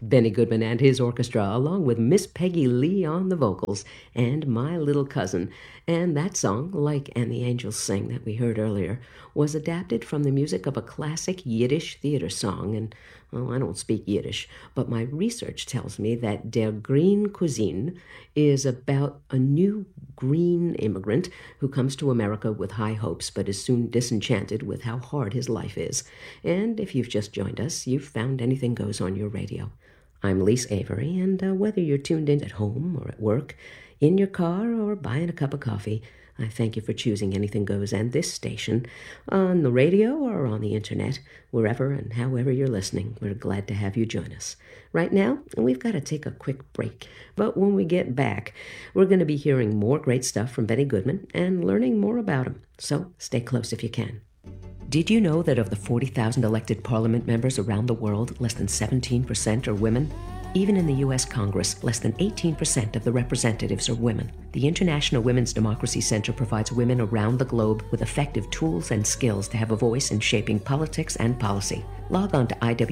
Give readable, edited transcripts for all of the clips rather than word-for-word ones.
Benny Goodman and his orchestra, along with Miss Peggy Lee on the vocals, and My Little Cousin. And that song, Like and the Angels Sing, that we heard earlier, was adapted from the music of a classic Yiddish theater song. And, well, I don't speak Yiddish, but my research tells me that Der Green Cuisine is about a new green immigrant who comes to America with high hopes but is soon disenchanted with how hard his life is. And if you've just joined us, you've found Anything Goes on your radio. I'm Lise Avery, and whether you're tuned in at home or at work, in your car or buying a cup of coffee, I thank you for choosing Anything Goes and this station on the radio or on the internet, wherever and however you're listening. We're glad to have you join us. Right now, we've got to take a quick break, but when we get back, we're going to be hearing more great stuff from Benny Goodman and learning more about him. So stay close if you can. Did you know that of the 40,000 elected parliament members around the world, less than 17% are women? Even in the U.S. Congress, less than 18% of the representatives are women. The International Women's Democracy Center provides women around the globe with effective tools and skills to have a voice in shaping politics and policy. Log on to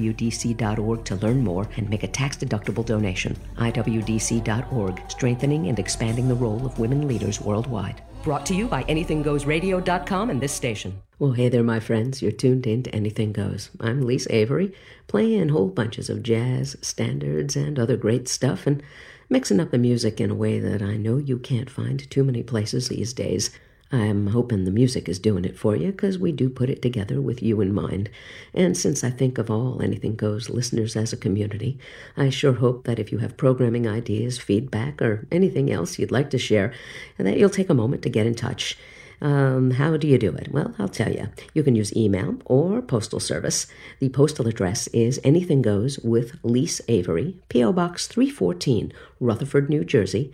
IWDC.org to learn more and make a tax-deductible donation. IWDC.org, strengthening and expanding the role of women leaders worldwide. Brought to you by AnythingGoesRadio.com and this station. Well, hey there, my friends. You're tuned in to Anything Goes. I'm Lise Avery, playing whole bunches of jazz, standards, and other great stuff, and mixing up the music in a way that I know you can't find too many places these days. I'm hoping the music is doing it for you, because we do put it together with you in mind. And since I think of all Anything Goes listeners as a community, I sure hope that if you have programming ideas, feedback, or anything else you'd like to share, that you'll take a moment to get in touch. How do you do it? Well, I'll tell you. You can use email or postal service. The postal address is Anything Goes with Lise Avery, P.O. Box 314, Rutherford, New Jersey,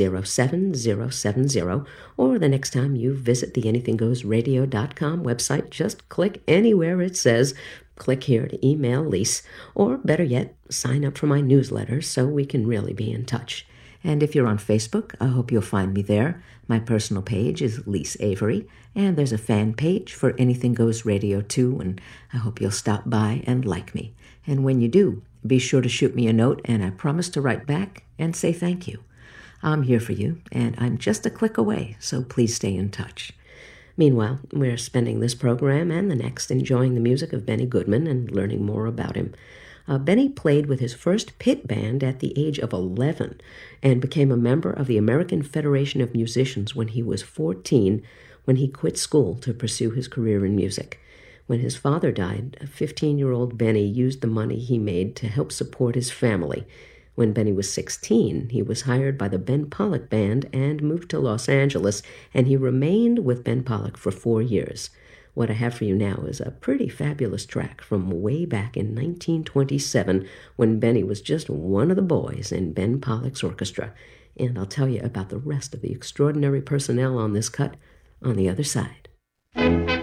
07070. Or the next time you visit the AnythingGoesRadio.com website, just click anywhere it says, click here to email Lise. Or better yet, sign up for my newsletter so we can really be in touch. And if you're on Facebook, I hope you'll find me there. My personal page is Lise Avery, and there's a fan page for Anything Goes Radio too, and I hope you'll stop by and like me. And when you do, be sure to shoot me a note, and I promise to write back and say thank you. I'm here for you, and I'm just a click away, so please stay in touch. Meanwhile, we're spending this program and the next enjoying the music of Benny Goodman and learning more about him. Benny played with his first pit band at the age of 11 and became a member of the American Federation of Musicians when he was 14, when he quit school to pursue his career in music. When his father died, 15-year-old Benny used the money he made to help support his family. When Benny was 16, he was hired by the Ben Pollack Band and moved to Los Angeles, and he remained with Ben Pollack for 4 years. What I have for you now is a pretty fabulous track from way back in 1927 when Benny was just one of the boys in Ben Pollack's orchestra. And I'll tell you about the rest of the extraordinary personnel on this cut on the other side.